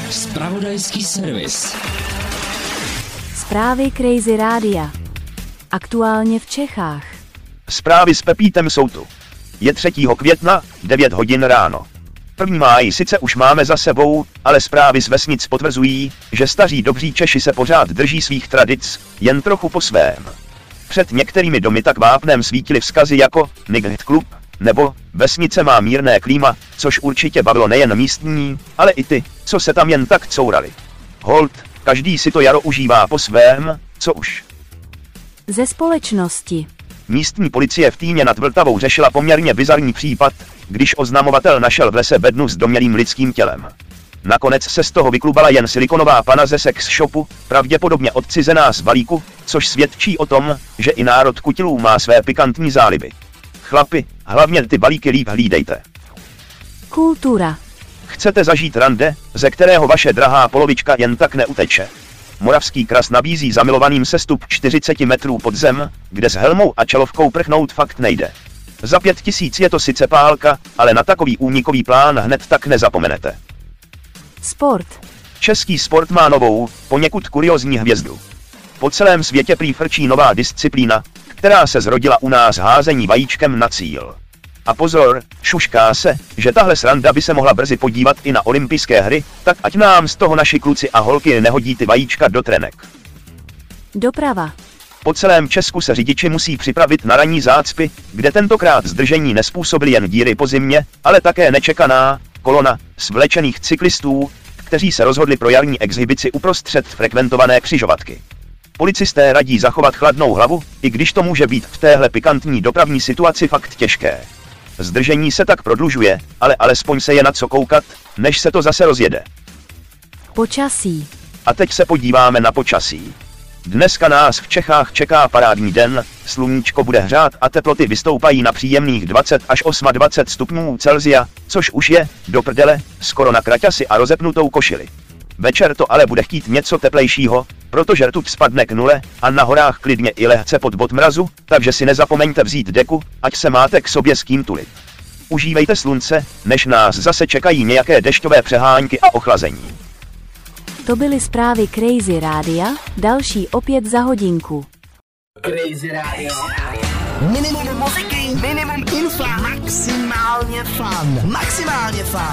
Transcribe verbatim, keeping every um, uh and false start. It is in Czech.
Zpravodajský servis. Zprávy Crazy Rádia. Aktuálně v Čechách. Zprávy s Pepítem jsou tu. Je třetího května, devět hodin ráno. První máj sice už máme za sebou, ale zprávy z vesnic potvrzují, že staří dobří Češi se pořád drží svých tradic, jen trochu po svém. Před některými domy tak vápnem svítily vzkazy jako Nightclub klub nebo vesnice má mírné klíma, což určitě bavilo nejen místní, ale i ty, co se tam jen tak courali. Hold, každý si to jaro užívá po svém, co už. Ze společnosti. Místní policie v Týně nad Vltavou řešila poměrně bizarní případ, když oznamovatel našel v lese bednu s domělým lidským tělem. Nakonec se z toho vyklubala jen silikonová pana ze sex shopu, pravděpodobně odcizená z balíku, což svědčí o tom, že i národ kutilů má své pikantní záliby. Chlapi, hlavně ty balíky líp hlídejte. Kultura. Chcete zažít rande, ze kterého vaše drahá polovička jen tak neuteče? Moravský Kras nabízí zamilovaným sestup čtyřicet metrů pod zem, kde s helmou a čelovkou prchnout fakt nejde. Za pět tisíc je to sice pálka, ale na takový únikový plán hned tak nezapomenete. Sport. Český sport má novou, poněkud kuriózní hvězdu. Po celém světě prý frčí nová disciplína, která se zrodila u nás házení vajíčkem na cíl. A pozor, šušká se, že tahle sranda by se mohla brzy podívat i na olympijské hry, tak ať nám z toho naši kluci a holky nehodí ty vajíčka do trenek. Doprava. Po celém Česku se řidiči musí připravit na ranní zácpy, kde tentokrát zdržení nezpůsobily jen díry po zimě, ale také nečekaná kolona svlečených cyklistů, kteří se rozhodli pro jarní exhibici uprostřed frekventované křižovatky. Policisté radí zachovat chladnou hlavu, i když to může být v téhle pikantní dopravní situaci fakt těžké. Zdržení se tak prodlužuje, ale alespoň se je na co koukat, než se to zase rozjede. Počasí. A teď se podíváme na počasí. Dneska nás v Čechách čeká parádní den, sluníčko bude hřát a teploty vystoupají na příjemných dvacet až dvacet osm stupňů Celsia, což už je, do prdele, skoro na kraťasy a rozepnutou košili. Večer to ale bude chtít něco teplejšího, protože rtuť spadne k nule a na horách klidně i lehce pod bod mrazu, takže si nezapomeňte vzít deku, ať se máte k sobě s kým tulit. Užívejte slunce, než nás zase čekají nějaké dešťové přehánky a ochlazení. To byly zprávy Crazy Rádia, další opět za hodinku. Crazy Radio. Minimum muziky, minimum info, maximálně fun. Maximálně fun.